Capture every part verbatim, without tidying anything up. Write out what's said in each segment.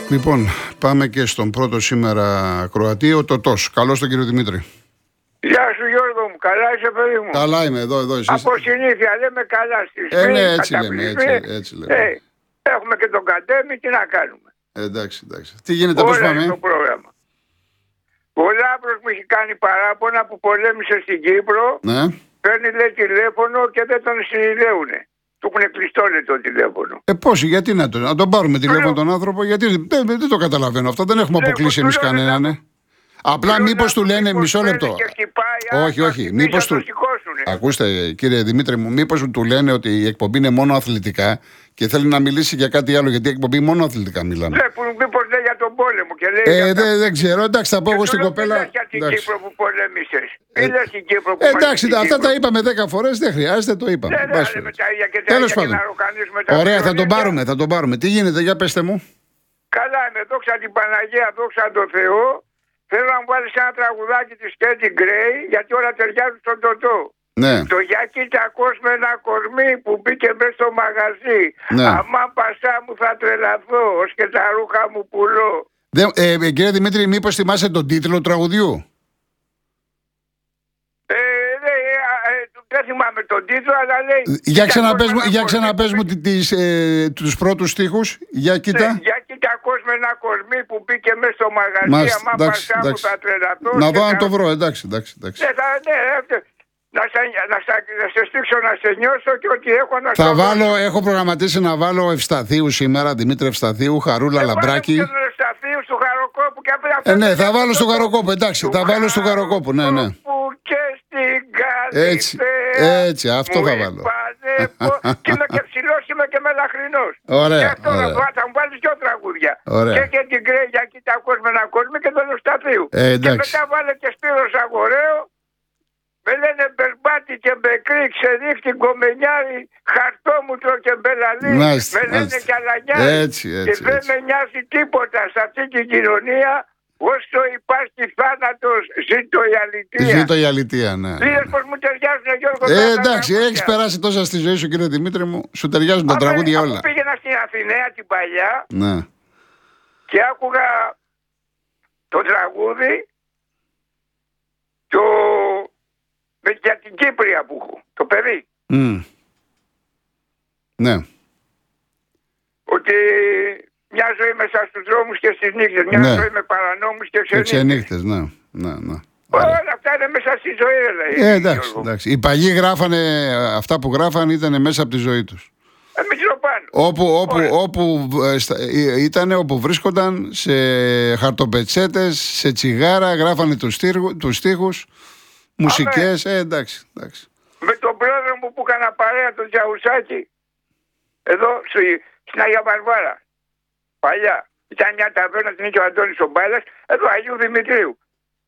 Λοιπόν, πάμε και στον πρώτο σήμερα Κροατή, ο Τωτός. Καλώς τον κύριο Δημήτρη. Γεια σου Γιώργο μου, καλά είσαι παιδί μου? Καλά είμαι, εδώ, εδώ εσείς. Από συνήθεια λέμε καλά στη Ε, ναι, έτσι λέμε, έτσι, έτσι λέμε. Ε, έχουμε και τον Καντέμι, τι να κάνουμε. Ε, εντάξει, εντάξει. Τι γίνεται, πώς πάμε? Το πρόγραμμα. Ο Λάμπρος μου έχει κάνει παράπονα που πολέμησε στην Κύπρο. Ναι. Παίρνει λέει τηλέφωνο και δεν τον συνειδέουνε. Του έχουν κλειστό λέει το τηλέφωνο. Ε, πώς, γιατί να, το, να τον πάρουμε τηλέφωνο τον άνθρωπο, γιατί δεν, δεν το καταλαβαίνω αυτό, δεν έχουμε αποκλείσει εμείς κανέναν. Ναι. Απλά μήπως του λένε μισό λεπτό. Όχι, όχι. Μήπως του. Ακούστε, κύριε Δημήτρη μου, μήπως του λένε ότι η εκπομπή είναι μόνο αθλητικά και θέλει να μιλήσει για κάτι άλλο, γιατί η εκπομπή μόνο αθλητικά μιλάμε. Ναι, που μήπως λέει για τον πόλεμο και λέει. Ε, δεν δε ξέρω, εντάξει, θα πω εγώ στην κοπέλα. Δεν για την Κύπρο που πολέμησες. Ε, στην Κύπρο που εντάξει, αυτά τα είπαμε δέκα φορές, δεν χρειάζεται, το είπαμε. Ναι, ναι, με τα ίδια και τα Τέλος ίδια πάντων. τα Ωραία, θα τον πάρουμε, θα τον πάρουμε. Τι γίνεται, για πέστε μου. Καλά είμαι, δόξα την Παναγία, δόξα τον Θεό. Θέλω να μου βάλεις ένα τραγουδάκι της Κέντι Γκρέι, γιατί όλα ταιριάζουν στον Τωτό. Ναι. Το Γιάκη τακός με ένα κορμί που μπήκε μέσα στο μαγαζί. Ναι. Αμά πασά μου θα τρελαθώ, ως και τα ρούχα μου πουλώ. Δε, ε, ε, κύριε Δημήτρη, μήπως θυμάσαι τον τίτλο του τραγουδιού? Ε, ναι, ε, ε, δεν θυμάμαι τον τίτλο, αλλά λέει... Για ξαναπες μου, για ξαναπες μου τις, ε, τους πρώτους στίχους. Για κοίτα. Ναι, για κοίτα ακούς με ένα κορμί που μπήκε μέσα στο μαγαζί. Μάλιστα, αμά εντάξει, πασά μου εντάξει. θα τρελαθώ. Να δω τα... αν το βρω, εντάξει, εντάξει, εντάξει. Ναι, θα, ναι, ε, να, σε, να, σε, να σε στήξω, να σε νιώσω και ότι έχω να Θα στο βάλω, δώσω. έχω προγραμματίσει να βάλω Ευσταθίου σήμερα, Δημήτρη Ευσταθίου, Χαρούλα Λαμπράκη. Του Γαροκόπου και Ε, ναι, θα βάλω στο Γαροκόπο, εντάξει, θα βάλω στο Γαροκόπο, ναι, ναι. Και στην Καλυθέα. Έτσι, έτσι, αυτό θα βάλω. Και είμαι και ψηλός, είμαι και μελαχρινός. Ωραία, Και αυτό ωραία. θα μου βάλεις δυο τραγούδια. Ωραία. Και και την Γκρέι για κοίτα ακούς με ένα κόσμο και τον Ευσταθίου. Ε, Και εντάξει. μετά βάλε και Σπύρος Αγοραίο. Με λένε Μπερμπάτη και Μπεκρή, ξεδίχτη, Γκομενιάρη, Χαρτόμουτρο και Μπελαλή. Μάλιστα, Με λένε μάλιστα. Καλανιάρη. Έτσι, Και έτσι, δεν έτσι. με νοιάζει τίποτα σε αυτή την κοινωνία. Όσο υπάρχει θάνατος, ζήτω η αλήθεια. Ζήτω η αλήθεια, ναι. Είδες πως μου ταιριάζουν, Γιώργο. Ε, τα εντάξει, τραγούδια. έχεις περάσει τόσα στη ζωή σου, κύριε Δημήτρη μου. Σου ταιριάζουν τα Αφού- τραγούδια αφού όλα. πήγαινα στην Αθηναία την παλιά Ναι. και άκουγα το τραγούδι το... με- για την Κύπρια που έχω, το παιδί. Μμ. Ναι. Ότι μια ζωή μέσα στους δρόμους και στις νύχτες, μια Ναι. ζωή με παρανόμους και Και ξενύχτες. ξενύχτες, ναι. Ναι, ναι. Όλα αυτά είναι μέσα στη ζωή, λέει. Ε, εντάξει, εντάξει. Οι παλιοί γράφανε, αυτά που γράφανε ήταν μέσα από τη ζωή τους. Εμείς το πάνω. Όπου, όπου, όπου ε, στα- ε, ήταν, όπου βρίσκονταν σε χαρτοπετσέτες, σε τσιγάρα, γράφανε τους, στίχου, τους στίχους, μουσικές, ε, εντάξει, εντάξει. Με τον πρόεδρο μου που έκανα παρέα, τον Τζαουσάκη, εδώ στη- στην Αγία Βαρβάρα. Παλιά. Ήταν μια ταβέρνα, την είχε ο Αντώνης ο Μπάλας, εδώ Αγίου Δημητρίου.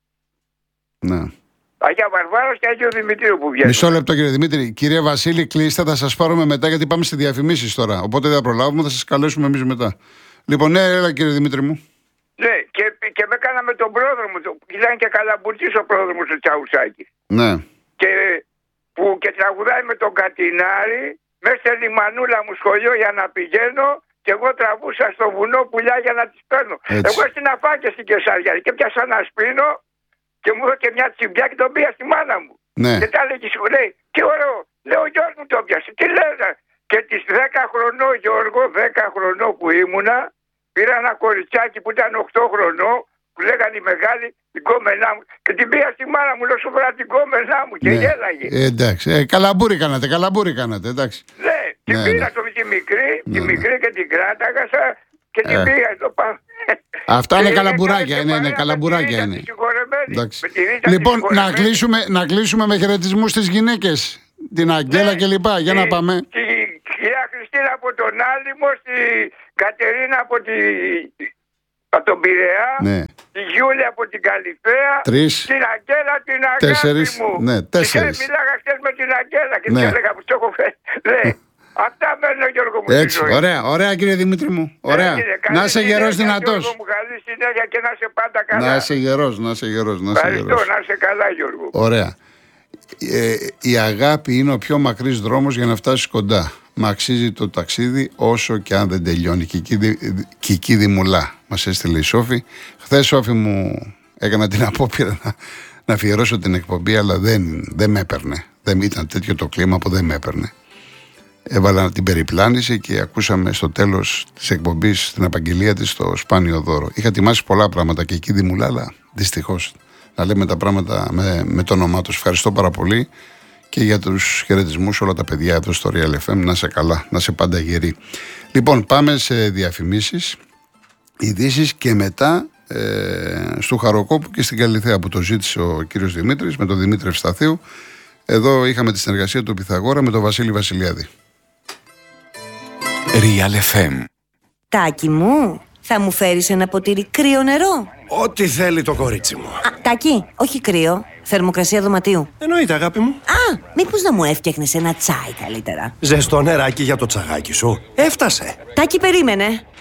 Ναι. Αγία Βαρβάρας και Αγίου Δημητρίου που βγαίνει. Μισό λεπτό, κύριε Δημήτρη. Κύριε Βασίλη, κλείστε, θα σας πάρουμε μετά γιατί πάμε σε διαφημίσεις τώρα. Οπότε δεν θα προλάβουμε, θα σας καλέσουμε εμείς μετά. Λοιπόν, ναι, έλα κύριε Δημήτρη μου. Ναι, και, και με έκανα με τον πρόεδρο μου, το- ήταν και καλαμπουρτής ο πρόεδρο μου ο Τσαουσάκη. Ναι. Και, που και τραγουδάει με τον Κατινάρη, μέσα στη λιμανούλα μου σχολείο για να πηγαίνω και εγώ τραβούσα στο βουνό πουλιά για να τις παίρνω. Έτσι. Εγώ στην Αφάκια στην Κεσάρια και πιάσα ένα σπίνο και μου έδωσε μια τσιμπιά και τον πήγα στη μάνα μου. Ναι. Και τα έλεγε σου λέει, τι ωραίο, λέω ο Γιώργος μου το πιάσε, τι λες. Και τις δέκα χρονών Γιώργο, δέκα χρονών που ήμουνα, πήρα ένα κοριτσάκι που ήταν οκτώ χρονών, που λέγανε οι μεγάλοι, την κόμενά μου. Και την πήγα στη μάνα μου, λέω σου βρά την κόμενά μου και Ναι. γέλαγε. Ε, εντάξει. Ε, καλαμπούρι κάνατε, καλαμπούρι κάνατε, εντάξει. Ναι, την Ναι, πήρα ναι. το, τη μικρή, τη Ναι, μικρή και την κράταγα και την Ε. πήγα εδώ πάνω. Αυτά είναι Και καλαμπουράκια, έκανε είναι, είναι παρέα με καλαμπουράκια τη Ρίτα είναι. τη συγχωρεμένη. Εντάξει. Με τη Ρίτα τη Λοιπόν, να συγχωρεμένη. κλείσουμε, να κλείσουμε με χαιρετισμούς στις γυναίκες. Την Αγγέλα Ναι. κλπ. Για να Τη- πάμε. Τη κυρία Χριστίνα από τον Άλυμο, τη Κατερίνα από, τη... από τον Πειραιά, Ναι. τη Γιούλια από την Καλυθέα, Τρεις. την Αγγέλα την αγάπη Τέσσερις. μου. Ναι, Και τέσσερις. Μίλαγα χθες με την Αγγέλα και Ναι. της έλεγα που το έχω φέρει. Ναι. Αυτά μένω Γιώργο μου στη Έτσι, ζωή. ωραία, ωραία κύριε Δημήτρη μου. Ωραία. Έγινε. Καλή Να είσαι συνέχεια, γερός δυνατός. Γιώργο μου, καλή συνέχεια και να είσαι πάντα καλά. Να είσαι γερός, να είσαι γερός, να είσαι Ευχαριστώ, γερός. να είσαι καλά Γιώργο. Ωραία. Ε, η αγάπη είναι ο πιο μακρύς δρόμος για να φτάσεις κοντά. Μα αξίζει το ταξίδι όσο και αν δεν τελειώνει. Κικίδη μουλά, μας έστειλε η Σόφη. Χθες, Σόφη μου, έκανα την απόπειρα να, να αφιερώσω την εκπομπή, αλλά δεν, δεν με έπαιρνε. Δεν ήταν τέτοιο το κλίμα που δεν με έπαιρνε. Έβαλα την περιπλάνηση και ακούσαμε στο τέλος της εκπομπής την απαγγελία της στο σπάνιο δώρο. Είχα ετοιμάσει πολλά πράγματα και εκεί Δημουλά, αλλά δυστυχώς να λέμε τα πράγματα με, με το όνομά τους. Ευχαριστώ πάρα πολύ και για τους χαιρετισμούς όλα τα παιδιά εδώ στο Real εφ εμ. Να σε καλά, να σε πάντα γεροί. Λοιπόν, πάμε σε διαφημίσεις, ειδήσεις και μετά ε, στο Χαροκόπου και στην Καλιθέα που το ζήτησε ο κύριος Δημήτρης με τον Δημήτρη Ευσταθίου. Εδώ είχαμε τη συνεργασία του Πυθαγόρα με τον Βασίλη Βασιλιάδη. Real εφ εμ. Τάκη μου, θα μου φέρεις ένα ποτήρι κρύο νερό? Ό,τι θέλει το κορίτσι μου. Α, Τάκη, όχι κρύο, θερμοκρασία δωματίου. Εννοείται, αγάπη μου. Α, μήπως να μου έφτιαχνες ένα τσάι καλύτερα? Ζεστό νεράκι για το τσαγάκι σου. Έφτασε. Τάκη, περίμενε.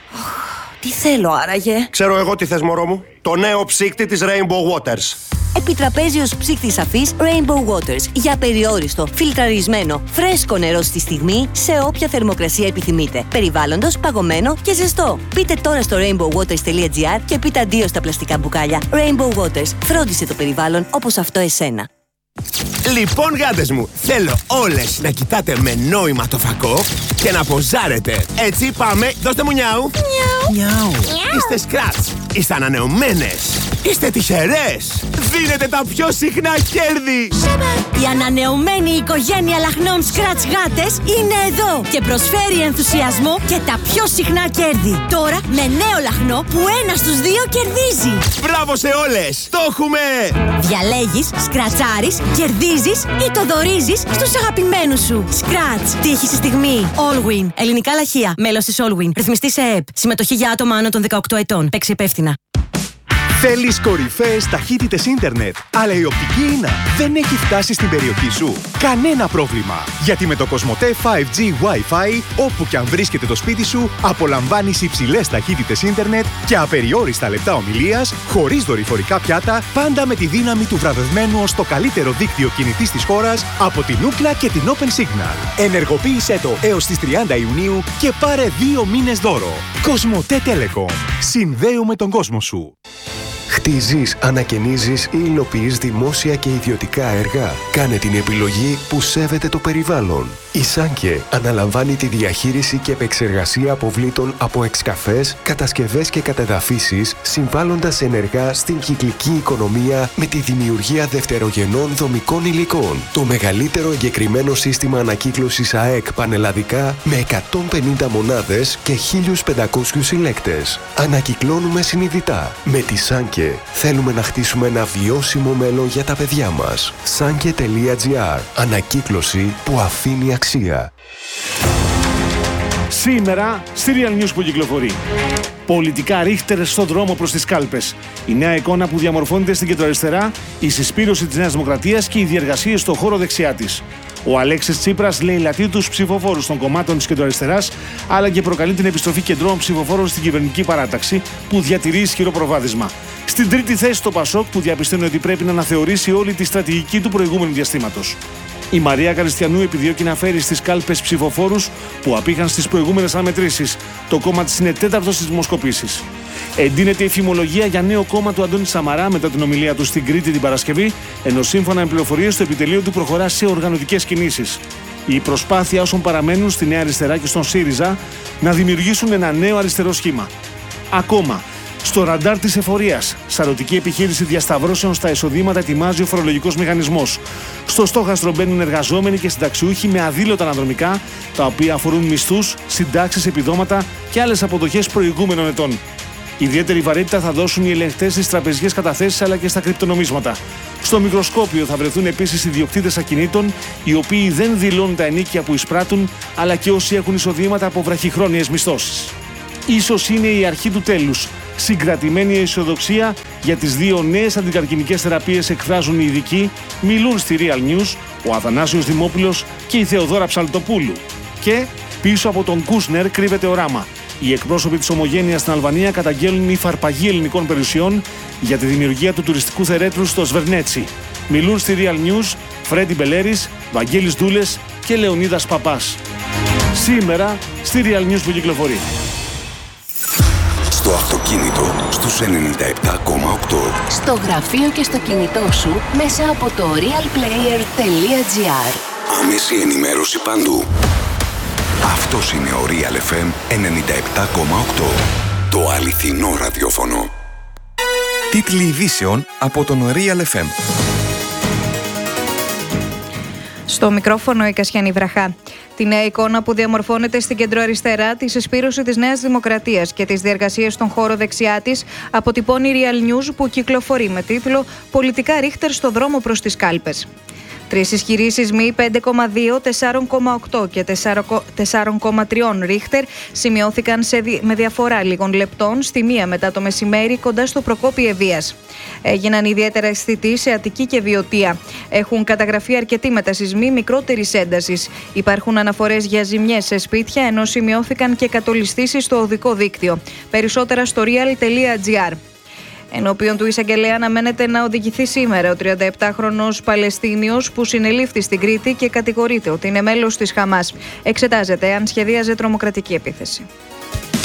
Τι θέλω άραγε? Ξέρω εγώ τι θες, μωρό μου. Το νέο ψύκτη της Rainbow Waters. Επιτραπέζιος ψύκτης αφής Rainbow Waters για περιόριστο, φιλτραρισμένο, φρέσκο νερό στη στιγμή σε όποια θερμοκρασία επιθυμείτε. Περιβάλλοντος, παγωμένο και ζεστό. Μπείτε τώρα στο rainbow waters τελεία gr και πείτε αντίο στα πλαστικά μπουκάλια. Rainbow Waters. Φρόντισε το περιβάλλον όπως αυτό εσένα. Λοιπόν, γάτες μου, θέλω όλες να κοιτάτε με νόημα το φακό και να ποζάρετε. Έτσι, πάμε, δώστε μου νιάου. Νιάου. Είστε σκράτς, είστε ανανεωμένες, είστε τυχερές. Δίνετε τα πιο συχνά κέρδη. Η ανανεωμένη οικογένεια λαχνών Scratch γάτες είναι εδώ και προσφέρει ενθουσιασμό και τα πιο συχνά κέρδη. Τώρα με νέο λαχνό που ένα στους δύο κερδίζει. Μπράβο σε όλες, το έχουμε! Διαλέγεις, σκρατσάρεις, κερδίζεις ή το δωρίζεις στους αγαπημένους σου. Scratch. Τύχη στη στιγμή. Allwin. Ελληνικά λαχεία. Μέλος της Allwin. Ρυθμιστή σε ΕΕΠ. Συμμετοχή για άτομα άνω των δεκαοκτώ ετών. Παίξε υπεύθυνα. Θέλεις κορυφαίες ταχύτητες ίντερνετ, αλλά η οπτική ίνα δεν έχει φτάσει στην περιοχή σου? Κανένα πρόβλημα! Γιατί με το Κοσμοτέ φάιβ τζι Wi-Fi, όπου και αν βρίσκεται το σπίτι σου, απολαμβάνεις υψηλές ταχύτητες ίντερνετ και απεριόριστα λεπτά ομιλίας, χωρίς δορυφορικά πιάτα, πάντα με τη δύναμη του βραβευμένου ως το καλύτερο δίκτυο κινητής της χώρας από την Ookla και την Open Signal. Ενεργοποίησέ το έως τις τριάντα Ιουνίου και πάρε δύο μήνες δώρο. Κοσμοτέ Telecom. Συνδέουμε τον κόσμο σου. Χτίζεις, ανακαινίζεις ή υλοποιείς δημόσια και ιδιωτικά έργα? Κάνε την επιλογή που σέβεται το περιβάλλον. Η Σάνκε αναλαμβάνει τη διαχείριση και επεξεργασία αποβλήτων από εξκαφές, κατασκευές και κατεδαφίσεις, συμβάλλοντας ενεργά στην κυκλική οικονομία με τη δημιουργία δευτερογενών δομικών υλικών. Το μεγαλύτερο εγκεκριμένο σύστημα ανακύκλωσης ΑΕΚ πανελλαδικά με εκατόν πενήντα μονάδες και χίλιους πεντακόσιους συλλέκτες. Ανακυκλώνουμε συνειδητά. Με τη Σάνκε θέλουμε να χτίσουμε ένα βιώσιμο μέλλον για τα παιδιά μας. Sanke τελεία gr. Ανακύκλωση που αφήνει αξία. Σήμερα στη Real News που κυκλοφορεί. Πολιτικά ρίχτερ στον δρόμο προς τις κάλπες. Η νέα εικόνα που διαμορφώνεται στην κεντροαριστερά, η συσπήρωση της Νέας Δημοκρατίας και οι διεργασίες στον χώρο δεξιά της. Ο Αλέξης Τσίπρας λέει λατρεί τους ψηφοφόρους των κομμάτων της κεντροαριστεράς, αλλά και προκαλεί την επιστροφή κεντρώων ψηφοφόρων στην κυβερνητική παράταξη που διατηρεί ισχυρό προβάδισμα. Στην τρίτη θέση το Πασόκ που διαπιστώνει ότι πρέπει να αναθεωρήσει όλη τη στρατηγική του προηγούμενου διαστήματος. Η Μαρία Καριστιανού επιδιώκει να φέρει στις κάλπες ψηφοφόρους που απήχαν στις προηγούμενες αναμετρήσεις. Το κόμμα της είναι τέταρτο στις δημοσκοπήσεις. Εντείνεται η φημολογία για νέο κόμμα του Αντώνη Σαμαρά μετά την ομιλία του στην Κρήτη την Παρασκευή, ενώ σύμφωνα με πληροφορίες το επιτελείο του προχωρά σε οργανωτικές κινήσεις. Η προσπάθεια όσων παραμένουν στη Νέα Αριστερά και στον ΣΥΡΙΖΑ να δημιουργήσουν ένα νέο αριστερό σχήμα. Ακόμα, στο ραντάρ της εφορίας, σαρωτική επιχείρηση διασταυρώσεων στα εισοδήματα ετοιμάζει ο φορολογικός μηχανισμός. Στο στόχαστρο μπαίνουν εργαζόμενοι και συνταξιούχοι με αδήλωτα αναδρομικά, τα οποία αφορούν μισθούς, συντάξεις, επιδόματα και άλλες αποδοχές προηγούμενων ετών. Ιδιαίτερη βαρύτητα θα δώσουν οι ελεγχτές στις τραπεζικές καταθέσεις αλλά και στα κρυπτονομίσματα. Στο μικροσκόπιο θα βρεθούν επίσης ιδιοκτήτες ακινήτων, οι οποίοι δεν δηλώνουν τα ενίκια που εισπράττουν, αλλά και όσοι έχουν εισοδήματα από βραχυχρόνιες μισθώσεις. Ίσως είναι η αρχή του τέλους. Συγκρατημένη αισιοδοξία για τις δύο νέες αντικαρκινικές θεραπείες εκφράζουν οι ειδικοί, μιλούν στη Real News ο Αθανάσιος Δημόπουλος και η Θεοδόρα Ψαλτοπούλου. Και πίσω από τον Κούσνερ κρύβεται οράμα. Οι εκπρόσωποι της Ομογένειας στην Αλβανία καταγγέλνουν η φαρπαγή ελληνικών περιουσιών για τη δημιουργία του τουριστικού θερέτρου στο Σβερνέτσι. Μιλούν στη Real News Φρέντι Μπελέρης, Βαγγέλης Δούλες και Λεωνίδας Παπάς. σήμερα στη Real News που κυκλοφορεί. Στο αυτοκίνητο στους ενενήντα επτά κόμμα οκτώ. Στο γραφείο και στο κινητό σου μέσα από το realplayer.gr. Άμεση ενημέρωση παντού. Αυτός είναι ο Real εφ εμ ενενήντα επτά κόμμα οκτώ. Το αληθινό ραδιόφωνο. Τίτλοι ειδήσεων από τον Real εφ εμ. Στο μικρόφωνο η Κασιανή Βραχά. Τη νέα εικόνα που διαμορφώνεται στην κεντροαριστερά, τη συσπήρωση της Νέας Δημοκρατίας και τις διεργασίες στον χώρο δεξιά της, αποτυπώνει Real News που κυκλοφορεί με τίτλο «Πολιτικά Ρίχτερ στο δρόμο προς τις κάλπες». Τρεις ισχυροί σεισμοί πέντε κόμμα δύο, τέσσερα κόμμα οκτώ και τέσσερα κόμμα τρία Ρίχτερ σημειώθηκαν σε δι... με διαφορά λίγων λεπτών στη μία μετά το μεσημέρι κοντά στο Προκόπη Ευβοίας. Έγιναν ιδιαίτερα αισθητοί σε Αττική και Βιωτία. Έχουν καταγραφεί αρκετοί μετασεισμοί μικρότερης έντασης. Υπάρχουν αναφορές για ζημιές σε σπίτια, ενώ σημειώθηκαν και κατολισθήσεις στο οδικό δίκτυο. Περισσότερα στο real.gr. Ενώπιον του εισαγγελέα αναμένεται να οδηγηθεί σήμερα ο τριανταεπτάχρονος Παλαιστίνιος που συνελήφθη στην Κρήτη και κατηγορείται ότι είναι μέλος της Χαμάς. Εξετάζεται αν σχεδίαζε τρομοκρατική επίθεση.